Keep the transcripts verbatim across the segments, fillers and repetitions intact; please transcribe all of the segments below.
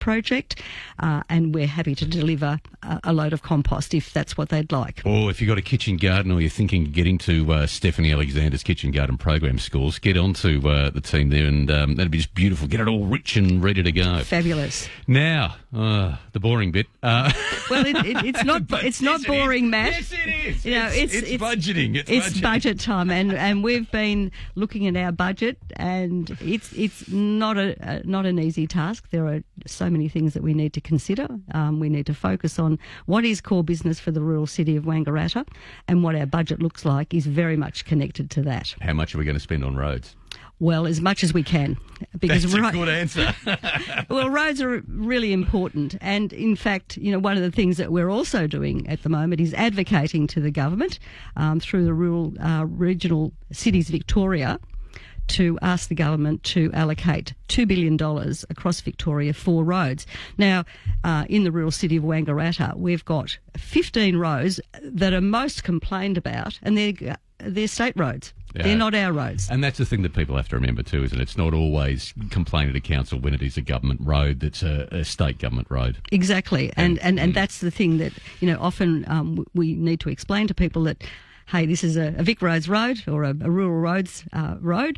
project, uh, and we're happy to deliver a, a load of compost if that's what they'd like. Or if you've got a kitchen garden or you're thinking of getting to uh, Stephanie Alexander's Kitchen Garden Program schools, get onto uh, the team there, and um, that'd be just beautiful. Get it all rich and ready to go. Fabulous. Now, uh, the boring bit. Uh, well, it, it, it's not it's not yes, boring, Matt. Yes, it is. You know, it's, it's, it's, it's budgeting. It's, it's budgeting. budget time, and, and we've been looking at our budget, and it's it's not a, a not an easy task. There are so many things that we need to consider. Um, we need to focus on what is core business for the rural city of Wangaratta, and what our budget looks like is very much connected to that. How much are we going to spend on roads? Well, as much as we can. Because That's a ro- good answer. Well, roads are really important. And, in fact, you know, one of the things that we're also doing at the moment is advocating to the government um, through the Rural uh, Regional Cities Victoria to ask the government to allocate two billion dollars across Victoria for roads. Now, uh, in the rural city of Wangaratta, we've got fifteen roads that are most complained about, and they're, they're state roads. Yeah. They're not our roads. And that's the thing that people have to remember too, isn't it? It's not always complaining to council when it is a government road that's a, a state government road. Exactly. And, and, and, and mm. that's the thing that, you know, often um, we need to explain to people that, hey, this is a, a Vic Roads road or a, a rural roads uh, road,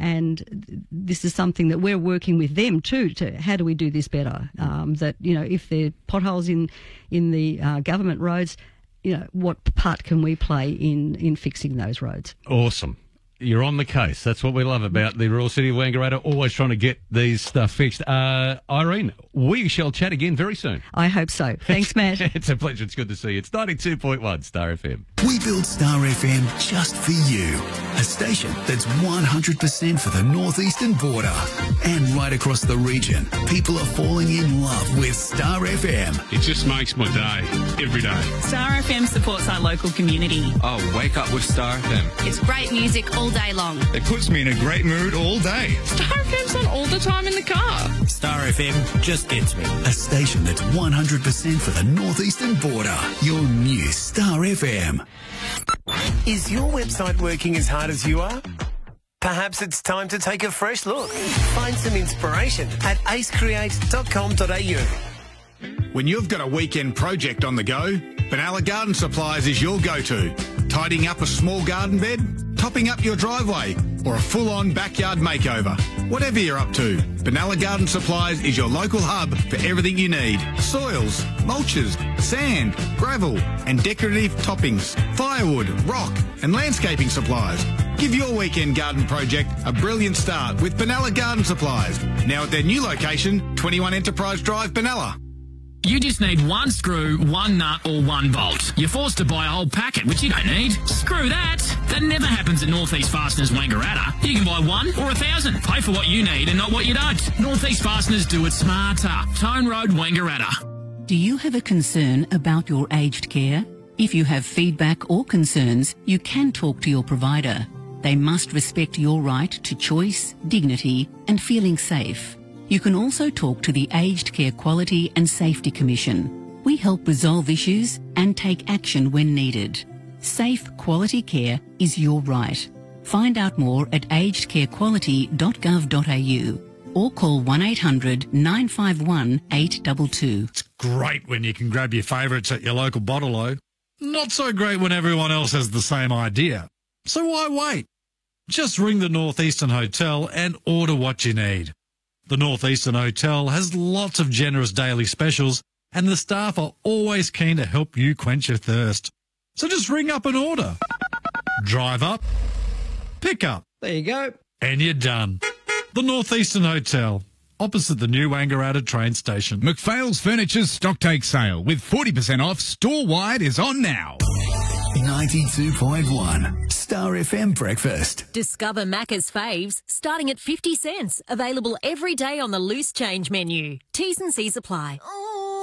and this is something that we're working with them too, to how do we do this better? Um, that, you know, if there are potholes in, in the uh, government roads, you know, what part can we play in, in fixing those roads? Awesome. You're on the case. That's what we love about the rural city of Wangaratta, always trying to get these stuff fixed. Uh, Irene, we shall chat again very soon. I hope so. Thanks, Matt. It's a pleasure. It's good to see you. It's ninety-two point one Star F M. We built Star F M just for you. A station that's one hundred percent for the northeastern border. And right across the region, people are falling in love with Star F M. It just makes my day, every day. Star F M supports our local community. Oh, wake up with Star F M. It's great music all day long. It puts me in a great mood all day. Star F M's on all the time in the car. Star F M just gets me. A station that's one hundred percent for the northeastern border. Your new Star F M. Is your website working as hard as you are? Perhaps it's time to take a fresh look. Find some inspiration at ace create dot com dot a u. When you've got a weekend project on the go, Benalla Garden Supplies is your go-to. Tidying up a small garden bed, topping up your driveway, or a full-on backyard makeover. Whatever you're up to, Benalla Garden Supplies is your local hub for everything you need. Soils, mulches, sand, gravel, and decorative toppings, firewood, rock, and landscaping supplies. Give your weekend garden project a brilliant start with Benalla Garden Supplies. Now at their new location, twenty-one Enterprise Drive, Benalla. You just need one screw, one nut or one bolt. You're forced to buy a whole packet, which you don't need. Screw that. That never happens at North East Fasteners Wangaratta. You can buy one or a thousand. Pay for what you need and not what you don't. North East Fasteners do it smarter. Tone Road, Wangaratta. Do you have a concern about your aged care? If you have feedback or concerns, you can talk to your provider. They must respect your right to choice, dignity and feeling safe. You can also talk to the Aged Care Quality and Safety Commission. We help resolve issues and take action when needed. Safe quality care is your right. Find out more at aged care quality dot gov dot a u or call one eight hundred nine five one eight two two. It's great when you can grab your favourites at your local bottle-o. Not so great when everyone else has the same idea. So why wait? Just ring the Northeastern Hotel and order what you need. The Northeastern Hotel has lots of generous daily specials and the staff are always keen to help you quench your thirst. So just ring up and order. Drive up, pick up. There you go. And you're done. The Northeastern Hotel, opposite the new Wangaratta train station. McPhail's Furniture's Stocktake sale with forty percent off store-wide is on now. ninety-two point one Star F M Breakfast. Discover Macca's faves starting at fifty cents. Available every day on the loose change menu. T's and C's apply.